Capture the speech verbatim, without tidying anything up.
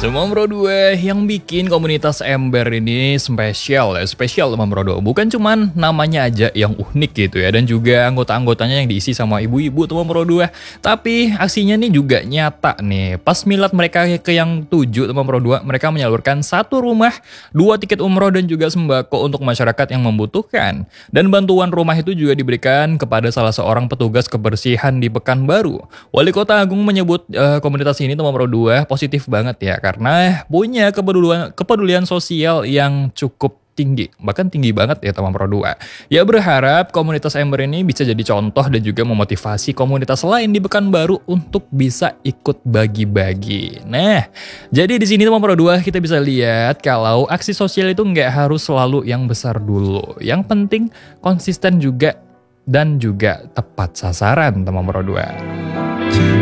Teman Bro dua yang bikin komunitas Ember ini spesial ya, spesial teman Bro dua. Bukan cuman namanya aja yang unik gitu ya, dan juga anggota-anggotanya yang diisi sama ibu-ibu teman Bro dua. Tapi aksinya nih juga nyata nih. Pas milad mereka ke yang tujuh teman Bro dua, mereka menyalurkan satu rumah, dua tiket umroh dan juga sembako untuk masyarakat yang membutuhkan. Dan bantuan rumah itu juga diberikan kepada salah seorang petugas kebersihan di Pekanbaru. Wali Kota Agung menyebut uh, komunitas ini teman Bro dua positif banget ya, karena punya kepedulian, kepedulian sosial yang cukup tinggi, bahkan tinggi banget ya teman Pro dua. Ya berharap komunitas Ember ini bisa jadi contoh dan juga memotivasi komunitas lain di Pekanbaru untuk bisa ikut bagi-bagi. Nah, jadi di sini teman Pro dua kita bisa lihat kalau aksi sosial itu nggak harus selalu yang besar dulu. Yang penting konsisten juga dan juga tepat sasaran teman Pro dua.